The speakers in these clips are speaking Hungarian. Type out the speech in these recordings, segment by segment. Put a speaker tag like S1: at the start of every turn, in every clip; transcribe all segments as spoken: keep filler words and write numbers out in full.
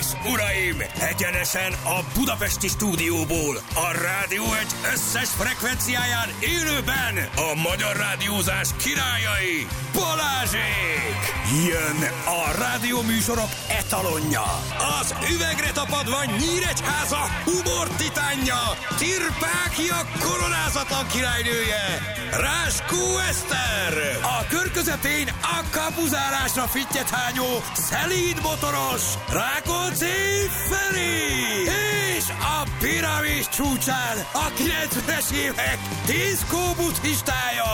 S1: és uraim, egyenesen a budapesti stúdióból, a Rádió egy összes frekvenciáján élőben a magyar rádiózás királyai, Balázsék! Jön a rádióműsorok etalonja, az üvegre tapadva Nyíregyháza humor titánja, Tirpákia koronázatlan királynője, Ráskó Eszter, a kör közepén a kapuzárásra fittyethányó szelíd motoros Rákóczi Feri, és a piramis csúcsán a kilencvenes évek diszkó buddhistája,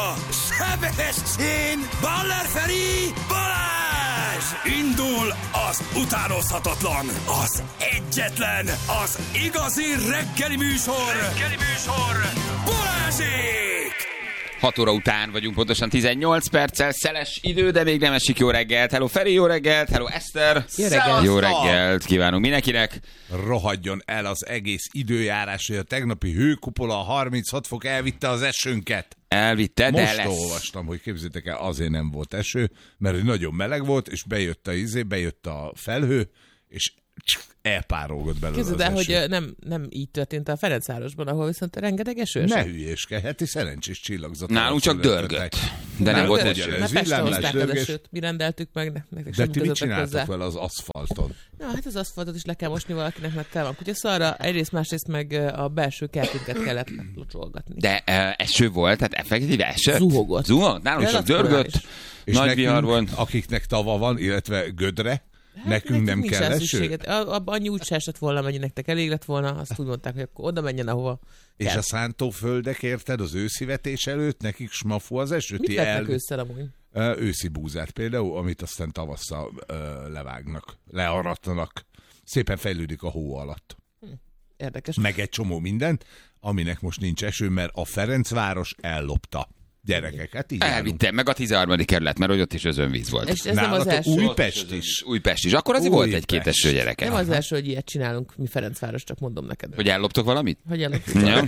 S1: Sebestyén Baller Feri Balázs! Indul az utánozhatatlan, az egyetlen, az igazi reggeli műsor, reggeli műsor, Balázsék!
S2: hat óra után vagyunk, pontosan tizennyolc perccel, szeles idő, de még nem esik. Jó reggelt. Hello Feri, jó reggelt. Hello Eszter.
S3: Jó reggelt.
S2: Jó reggelt kívánunk mindenkinek.
S3: Rohadjon el az egész időjárás, hogy a tegnapi hőkupola a harminchat fok elvitte az esőnket.
S2: Elvitte, de
S3: Most
S2: lesz.
S3: olvastam, hogy képzeljétek el, azért nem volt eső, mert nagyon meleg volt, és bejött a izé, bejött a felhő, és elpárolgott belőle
S4: Képzeld
S3: az
S4: el,
S3: eső.
S4: hogy nem, nem így történt a Ferencvárosban, ahol viszont rengeteg eső esett.
S3: Ne hülyéskedj, heti szerencsés csillagzat.
S2: Nálunk csak dörgött, de nem volt eső.
S4: Mert Pestre hozták az esőt, mi rendeltük meg, ne, nektek
S3: De
S4: sem
S3: ti mit
S4: közöttek
S3: csináltok
S4: hozzá.
S3: vele az aszfalton?
S4: Na, hát az aszfaltot is le kell mosni valakinek, mert tel van kutyaszarra. Egyrészt, másrészt meg a belső kertünket kellett locsolgatni.
S2: De uh, eső volt, tehát effektíve esett.
S4: Zuhogott.
S2: Zuhogott, nálunk
S4: De
S2: csak
S4: az
S2: dörgött,
S3: És
S2: nagy
S3: nekünk,
S2: vihar volt.
S3: akiknek tava van, illetve gödre,
S4: Hát
S3: nekünk nem
S4: nincs
S3: kell
S4: ez
S3: eső?
S4: szükséget. Abban annyi úgy se esett volna, mennyi nektek elég lett volna. Azt úgy mondták, hogy akkor oda menjen, ahova
S3: És
S4: kell.
S3: a szántóföldek, érted, az őszivetés előtt, nekik smafu az eső?
S4: Mit
S3: Ti
S4: vetnek ősszel amúgy?
S3: Ö, őszi búzát például, amit aztán tavasszal ö, levágnak, learatnak. Szépen fejlődik a hó alatt.
S4: Érdekes.
S3: Meg egy csomó mindent, aminek most nincs eső, mert a Ferencváros ellopta. Gyerekek, hát így
S2: Elvitte, meg a tizenharmadik kerület, mert hogy ott is özönvíz volt.
S4: És ez nem az
S3: Nálatok
S4: első.
S3: Újpest is.
S2: Újpest is. Akkor azért volt egy-két
S3: Újpest.
S2: eső, gyerekek.
S4: Nem az első, hogy ilyet csinálunk mi Ferencváros, csak mondom neked.
S2: Hogy elloptok valamit?
S4: Hogy előbb.
S2: Ja.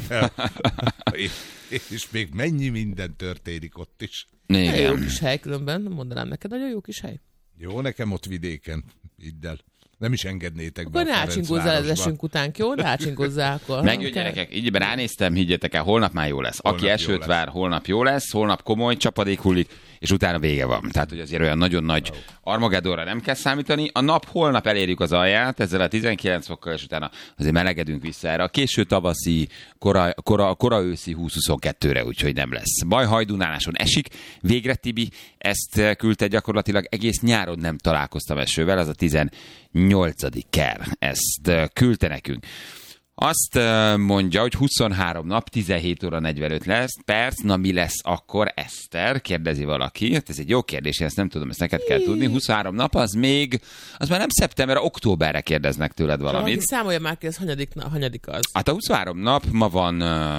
S3: és, és még mennyi minden történik ott is.
S4: Nagyon jó
S2: Igen.
S4: kis hely különben, mondanám neked, nagyon jó kis hely.
S3: Jó, nekem ott vidéken, idd el. Nem is engednétek
S4: Akkor
S3: be
S4: ne
S3: a
S4: ácsingozzál az
S3: Ferencvárosba.
S4: esünk után, jó? Ne ácsingozzál akkor.
S2: Meg jó gyerekek, így ránéztem, higgyetek el, holnap már jó lesz.
S3: Holnap
S2: Aki
S3: jó
S2: esőt
S3: lesz.
S2: vár, holnap jó lesz, holnap komoly csapadék hullik, és utána vége van. Tehát, hogy azért olyan nagyon nagy Armagedonra nem kell számítani. A nap holnap elérjük az alját, ezzel a tizenkilenc fokkal, és utána azért melegedünk vissza erre a késő tavaszi, kora, kora, kora őszi húsz huszonkettőre, úgyhogy nem lesz. Baj, Hajdunáláson esik. Végre Tibi ezt küldte gyakorlatilag, egész nyáron nem találkoztam esővel, az a tizennyolcadik ker. Ezt küldte nekünk. Azt mondja, hogy huszonhárom nap, tizenhét óra negyvenöt lesz, perc, na mi lesz akkor, Eszter? Kérdezi valaki. Hát ez egy jó kérdés, én ezt nem tudom, ezt neked kell tudni. huszonhárom nap, az még, az már nem szeptember, októberre kérdeznek tőled
S4: Valaki
S2: valamit.
S4: számolja már ki, ez hanyadik, na, hanyadik az.
S2: Hát a huszonhárom nap, ma van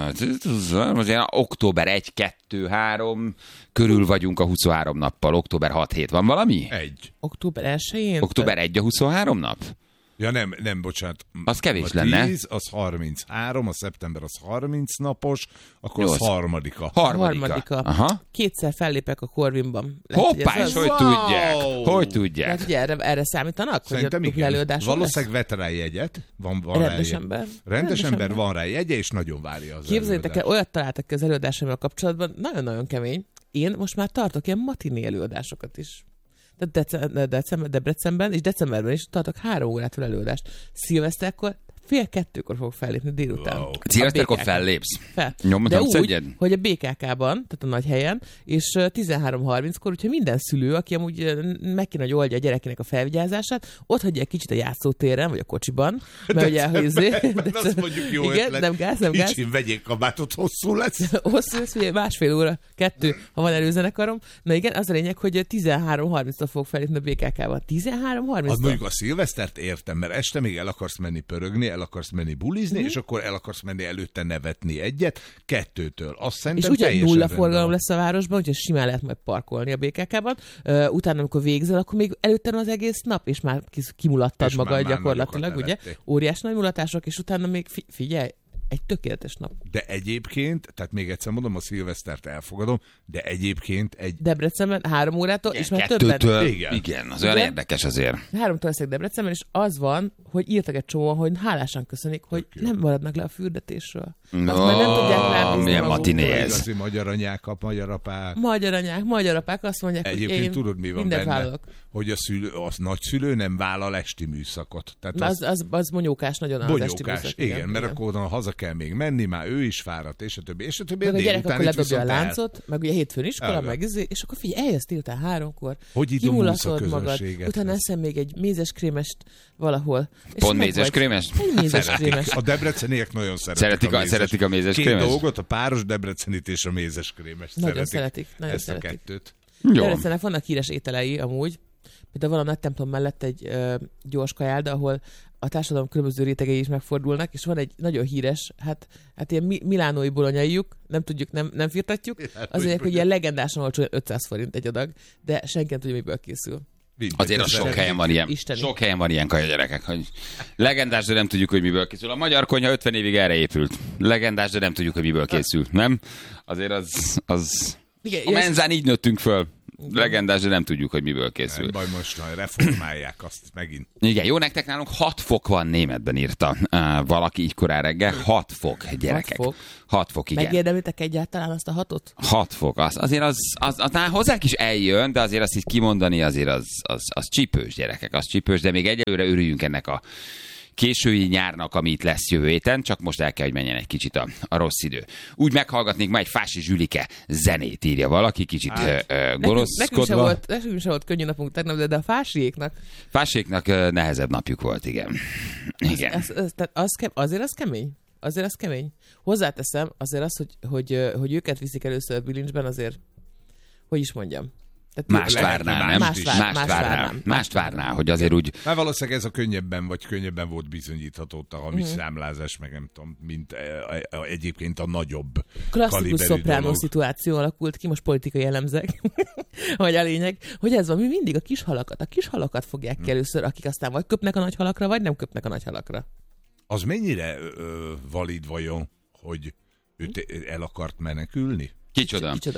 S2: uh, az ilyen október egy, kettő, három, körül vagyunk a huszonhárom nappal, október hat hét, van valami?
S3: Egy.
S4: Október elsején?
S2: Október egy a huszonhárom nap?
S3: Ja nem, nem, bocsánat.
S2: Az kevés
S3: a
S2: lenne.
S3: tíz, az harminchárom, a szeptember az harminc napos, akkor az
S2: Nyolc.
S3: harmadika.
S2: Harmadika.
S4: Harmadika.
S2: Aha.
S4: Kétszer fellépek a Corvinban. Lehet,
S2: Hoppá,
S4: hogy ez
S2: és
S4: az?
S2: hogy
S3: Wow!
S2: tudják? Hogy tudják?
S4: Hát ugye erre, erre számítanak,
S3: Szerintem
S4: hogy a dupla
S3: igen.
S4: előadáson
S3: Valószínűleg vett rá jegyet. Van, van
S4: Rendes
S3: rá
S4: ember.
S3: Rendes,
S4: Rendes
S3: ember,
S4: ember.
S3: van rá jegye, és nagyon várja az
S4: Képzeljétek el,
S3: előadást.
S4: olyat találtak ki az előadásommal kapcsolatban, nagyon-nagyon kemény. Én most már tartok ilyen matiné előadásokat is. Tehát december, december, Debrecenben és decemberben is tartok három órától előadást. Szilveszterkor fél kettőkor fog fellépni délután.
S3: Wow.
S2: Szilveszterkor
S4: A bé ká ká.
S2: fellépsz?
S4: Fel.
S2: Nyomod,
S4: De
S2: nem
S4: úgy,
S2: szedjed?
S4: hogy a bé ká ká-ban, tehát a nagy helyen, és tizenhárom harminckor, úgyhogy minden szülő, aki amúgy ö, meg kéne, hogy oldja a gyerekének a felvigyázását, ott hagyja egy kicsit a játszótéren, vagy a kocsiban, mert ugye, hogy izé-
S3: Azt mondjuk jó
S4: igen,
S3: ötlet.
S4: nem gáz, nem gáz.
S3: Kicsim, vegyék kabátot, hosszú lesz.
S4: Hosszú lesz, ugye másfél óra, kettő, ha van előzenekarom. Na igen, az a lényeg, hogy tizenhárom harminctól fog felépni a bé ká ká-ban. tizenhárom harminctól?
S3: Az mondjuk a szilvesztert értem, mert este még el akarsz menni pörögni, el akarsz menni bulizni,
S4: Mhm.
S3: és akkor el akarsz menni előtte nevetni egyet, kettőtől. Azt
S4: És
S3: szerintem
S4: ugye
S3: teljesen
S4: nulla
S3: rendben
S4: forgalom
S3: van.
S4: lesz a városban, úgyhogy simán lehet majd parkolni a bé ká ká-ban. Uh, utána, amikor végzel, akkor még előtte van az egész nap, és már kis- kimulattad
S3: És már-
S4: magad
S3: már
S4: gyakorlatilag,
S3: nagyokat
S4: ugye?
S3: nevettél.
S4: Óriás nagy mulatások, és utána még fi- figyelj, egy tökéletes nap.
S3: De egyébként, tehát még egyszer mondom, a szilvesztert elfogadom, de egyébként egy...
S4: Debrecenben három órától, és már
S2: Kettőtől,
S4: többen.
S2: igen. igen, az olyan
S4: Igen?
S2: érdekes azért.
S4: Háromtól leszek Debrecenben, és az van, hogy írtak egy csomóan, hogy hálásan köszönik, hogy nem maradnak le a fürdetésről.
S2: No,
S4: Azt már nem tudják rábízni
S2: milyen
S4: maguktól.
S2: matiné ez.
S3: Igazi magyar anyák kap, magyar apák.
S4: Magyar anyák, magyar apák azt mondják,
S3: Egyébként
S4: hogy én
S3: tudod, mi van
S4: mindent
S3: benne?
S4: vállalok.
S3: Hogy a szülő, az nagyszülő nem vállal esti műszakot. Tehát
S4: Az, az, az monyókás nagyon az esti
S3: bonyókás,
S4: műszak,
S3: igen, mert akkor oda haza kell még menni, már ő is fáradt, és a többi, és a többi.
S4: Meg a gyerek
S3: délután
S4: akkor
S3: itt
S4: ledobja a
S3: viszont el-
S4: láncot, meg ugye hétfőn iskola,
S3: Elve.
S4: meg izé, és akkor figyelj, eljössz délután háromkor,
S3: Hogy idomulsz a
S4: kimulatod magad,
S3: közönséget?
S4: utána eszem még egy mézeskrémest valahol. És
S2: Pont
S4: meg
S2: mézeskrémest?
S4: vagy. Egy mézeskrémes.
S3: A debreceniek nagyon szeretik,
S2: Szeretik a-
S3: mézes-
S2: szeretik a mézes
S3: Két
S2: krémest?
S3: dolgot, a páros debrecenit és a mézeskrémest.
S4: Nagyon szeretik, nagyon
S3: ezt
S4: szeretik.
S3: a kettőt.
S2: Jó.
S4: Debrecennek vannak híres ételei amúgy, például van a nagy templom mellett egy ö, gyors kajálda, ahol a társadalom különböző rétegei is megfordulnak, és van egy nagyon híres, hát, hát ilyen mi- milánói bolonyaijuk, nem tudjuk, nem, nem firtatjuk, az mondják, hogy ilyen legendásan olcsó, ötszáz forint egy adag, de senki nem tudja, miből készül.
S3: Mindegy,
S2: Azért az
S3: ez
S2: sok
S3: szeretik.
S2: helyen van ilyen.
S4: Isteni.
S2: Sok helyen van ilyen kaja gyerekek, hogy legendás, de nem tudjuk, hogy miből készül. A magyar konyha ötven évig erre épült. Legendás, de nem tudjuk, hogy miből készül. Nem? Azért az... az...
S4: Igen,
S2: A menzán így nőttünk föl. Legendás, de nem tudjuk, hogy miből készül.
S3: Nem baj, most ha reformálják azt megint.
S2: Igen, jó nektek nálunk hat fok van németben írta uh, valaki így korán reggel. hat fok, gyerekek.
S4: fok?
S2: hat fok, igen.
S4: Megérdemlitek egyáltalán azt a hatot?
S2: hat fok, az, azért az, az, az, az hozzánk is eljön, de azért azt így kimondani, azért az, az, az csípős, gyerekek, az csípős, de még egyelőre örüljünk ennek a késői nyárnak, ami itt lesz jövő héten, csak most el kell, hogy menjen egy kicsit a, a rossz idő. Úgy meghallgatnék ma egy Fási Zsülike zenét, írja valaki, kicsit
S3: Hát.
S2: ö, ö,
S4: Nekünk, nekünk, sem
S2: goroszkodva.
S4: volt, nekünk sem volt könnyű napunk tegnap, de, de a fásiéknak
S2: Fáséknak ö, nehezebb napjuk volt, igen. Igen.
S4: az, az, tehát az, ke- azért az kemény. Azért az kemény. Hozzáteszem, azért az, hogy, hogy, ö, hogy őket viszik először bilincsben, azért, hogy is mondjam. Tehát
S2: Mást
S3: Lehet,
S2: várnál,
S3: hogy
S2: nem?
S3: mást
S4: Mást,
S3: is.
S4: vár,
S2: Mást
S4: mást
S2: várnál.
S4: várnám.
S2: Mást várnál, hogy azért úgy...
S3: Hát valószínűleg ez a könnyebben, vagy könnyebben volt bizonyítható a hamis
S4: Mhm.
S3: számlázás, meg nem tudom, mint e, e, egyébként a nagyobb
S4: klasszikus
S3: kaliberű
S4: szopránó
S3: dolog.
S4: szituáció alakult ki, most politikai elemzek, vagy a lényeg, hogy ez van, mi mindig a kis halakat, a kis halakat fogják ki először, akik aztán vagy köpnek a nagy halakra, vagy nem köpnek a nagy halakra.
S3: Az mennyire ö, valid vajon, hogy ő te- el akart menekülni?
S2: Kicsoda?
S4: Kicsoda.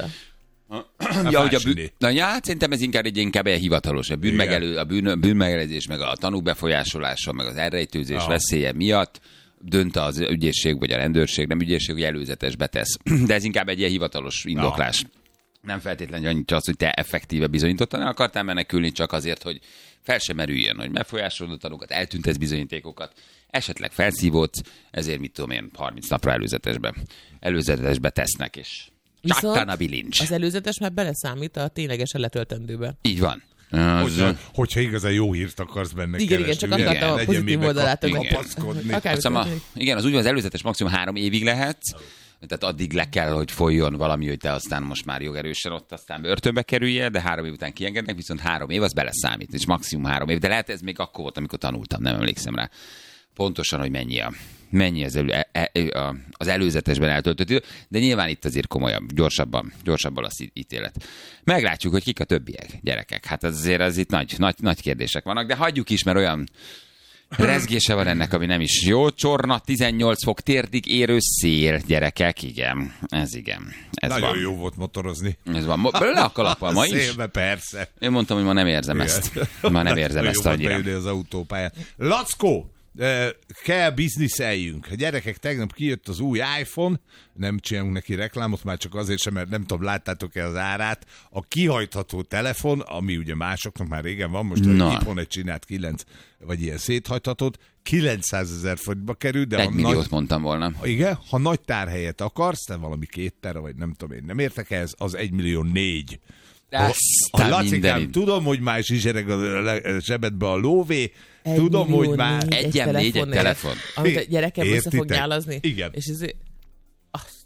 S2: Ja, hogy a
S3: Fásiné.
S2: bűn... Na, ja, hát szerintem ez inkább egy inkább egy hivatalos. A bűnmegelő, a bűn, bűnmegelőzés, meg a tanúk befolyásolása, meg az elrejtőzés
S3: Aha.
S2: veszélye miatt dönt az ügyészség, vagy a rendőrség, nem ügyészség, hogy előzetesbe tesz. De ez inkább egy ilyen hivatalos indoklás. Nem feltétlenül annyit az, hogy te effektíve bizonyítottan el akartál menekülni, csak azért, hogy fel sem merüljön, hogy megfolyásolod a tanúkat, eltüntesz bizonyítékokat, esetleg felszívódsz, ezért mit tudom én, harminc napra előzetesbe, előzetesbe tesznek, és csaktán a bilincs.
S4: az előzetes már beleszámít a ténylegesen letöltendőbe.
S2: Így van. Az,
S3: Hogyha, hogyha igazán jó hírt akarsz benne
S4: Igen, igen, csak
S3: keresni,
S4: akartam a
S3: legyen
S4: pozitív
S3: miben
S4: oldalát.
S3: kap-
S2: igen.
S3: kapaszkodni.
S4: Akár-
S2: azt hiszem, a, igen, az úgy van, az előzetes maximum három évig lehet, tehát addig le kell, hogy folyjon valami, hogy te aztán most már jogerősen ott aztán börtönbe kerüljél, de három év után kiengednek, viszont három év az beleszámít, és maximum három év. De lehet ez még akkor volt, amikor tanultam, nem emlékszem rá pontosan, hogy mennyi a mennyi az, elő, e, e, a, az előzetesben eltöltött idő, de nyilván itt azért komolyabb, gyorsabban, gyorsabban az ítélet. Meglátjuk, hogy kik a többiek, gyerekek. Hát azért az itt nagy, nagy, nagy kérdések vannak, de hagyjuk is, mert olyan rezgése van ennek, ami nem is jó. Csorna, tizennyolc fok, térdig érő szél, gyerekek, igen. Ez igen. Ez
S3: Nagyon
S2: van.
S3: jó volt motorozni.
S2: Ez van. Mo- Le a kalappal ma is.
S3: Szélbe, persze.
S2: Én mondtam, hogy ma nem érzem
S3: Igen.
S2: ezt. Ma nem érzem
S3: Nagyon
S2: ezt
S3: jó volt
S2: annyira.
S3: bejönni az autópályán. Lackó! eh, Kell bizniszeljünk. A gyerekek, tegnap kijött az új iPhone, nem csinálunk neki reklámot, már csak azért sem, mert nem tudom, láttátok-e az árát. A kihajtható telefon, ami ugye másoknak már régen van, most
S2: Na.
S3: a iPhone egy csinált kilenc, vagy ilyen széthajthatót, kilencszázezer forintba kerül, de
S2: Egy
S3: ha
S2: milliót
S3: nagy,
S2: mondtam volna.
S3: igen, ha nagy tárhelyet akarsz, te valami két tera, vagy nem tudom én, nem értek ehhez, az egy millió négy. A
S2: Aztán
S3: Lacikám,
S2: mindenit.
S3: tudom, hogy már zsizsereg a le- zsebedbe a lóvé,
S4: Egy
S3: tudom,
S4: millió
S3: hogy már...
S4: négy
S2: Egyem négy egy
S4: telefonért,
S2: telefon.
S4: Amit a gyerekem össze fog
S3: Értitek?
S4: nyálazni.
S3: Igen.
S4: És ez azt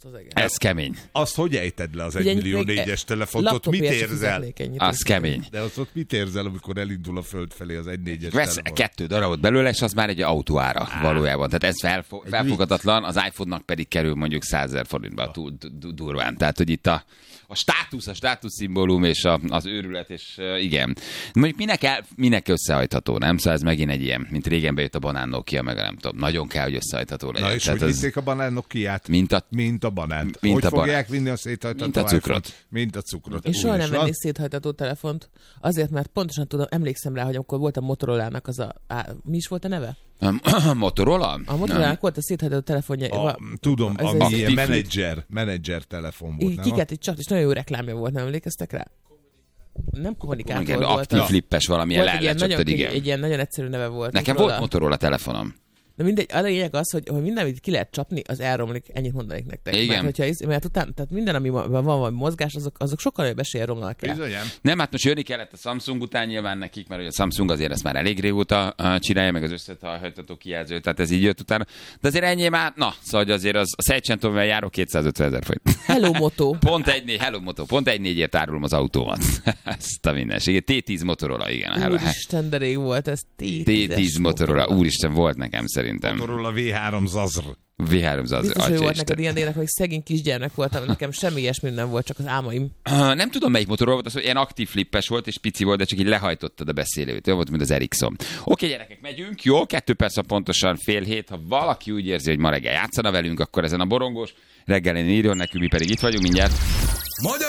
S4: Azt az egész.
S2: Ez kemény.
S3: Azt hogy ejted le az
S4: Ugye,
S3: egy millió
S4: még
S3: négyes telefont? Ott mit érzel?
S4: fizetnék ennyit.
S2: Az kemény.
S3: De az ott mit érzel, amikor elindul a föld felé az egy négyes
S2: Vesz
S3: telefon?
S2: kettő darabot belőle, és az már egy autóára valójában. Tehát ez felfo- felfogadatlan, az iPhone-nak pedig kerül mondjuk százezer forintba túl du- durván. Tehát, hogy itt a, a státusz, a státuszszimbólum és a, az őrület, és uh, igen. Mondjuk minek, el, minek összehajtható, nem? Szóval ez megint egy ilyen, mint régen bejött a banán Nokia, meg nem tudom. Nagyon kell, hogy összehajtható legyen.
S3: Na és
S2: Tehát
S3: hogy
S2: az,
S3: vitték a banán Nokiát?
S2: mint a,
S3: Mint a banánt.
S2: Mint
S3: hogy
S2: a
S3: fogják
S2: banán.
S3: vinni a széthajtató
S2: Mint a
S3: iPhone-t?
S2: cukrot.
S3: Mint a cukrot.
S4: És soha
S3: Úgy
S4: nem
S3: is van.
S4: vennék széthajtató telefont, azért, mert pontosan tudom, emlékszem rá, hogy amikor volt a Motorolának az a... Á, mi is volt a neve?
S2: a Motorola?
S4: A Motorolának volt a széthajtató telefonja.
S3: A,
S4: va-
S3: tudom,
S4: ez
S3: ami
S4: egy-
S3: ilyen
S2: Active
S3: menedzser, menedzser telefon volt,
S4: Így
S3: nem?
S4: kiket itt csak, és nagyon jó reklámja volt, nem emlékeztek rá? Nem kommunikátor
S2: Igen,
S4: volt.
S2: aktív
S4: a-
S2: flippes valamilyen
S4: Volt egy ilyen, nagyon,
S2: lecsaptad,
S4: egy,
S2: igen.
S4: egy ilyen nagyon egyszerű neve volt.
S2: Nekem
S4: róla.
S2: volt Motorola telefonom.
S4: De mindegy, a lényeg az, hogy, hogy minden, amit ki lehet csapni, az elromlik, ennyit mondanék nektek.
S2: Igen.
S4: Mert, hogyha, iz- mert utána, tehát minden, ami van, van valami mozgás, azok, azok sokkal nagyobb eséllyel romlanak el.
S3: Bizonyám.
S2: Nem, hát most jönni kellett a Samsung után nyilván nekik, mert ugye a Samsung azért ezt már elég régóta uh, csinálja, meg az összehajtató kijelző, tehát ez így jött utána. De azért ennyi már, na, szóval hogy azért az a Seichentóval járok kétszázötven ezer forint.
S4: Hello Moto.
S2: Pont egy négy, Hello Moto, pont egy négyért árulom az autómat. Ezt a mindenségét. té tíz Motorola, igen. a Hello.
S4: Úristen, de rég volt ez.
S2: té tíz Motorola, úristen, volt nekem szerintem.
S3: Motorola vé három Zazr.
S2: vé három az
S4: Biztos, hogy volt
S2: atya
S4: neked ilyen ének, hogy szegény kisgyermek voltam, nekem semmi ilyesmi nem volt, csak az álmaim.
S2: Uh, nem tudom, melyik Motorola volt, az, hogy ilyen aktív flippes volt, és pici volt, de csak így lehajtottad a beszélőt. Olyan volt, mint az Ericsson. Oké, gyerekek, megyünk, jó, kettő perc pontosan fél hét. Ha valaki úgy érzi, hogy ma reggel játszana velünk, akkor ezen a borongós reggelén írjon nekünk, mi pedig itt vagyunk mindjárt.
S1: Magyar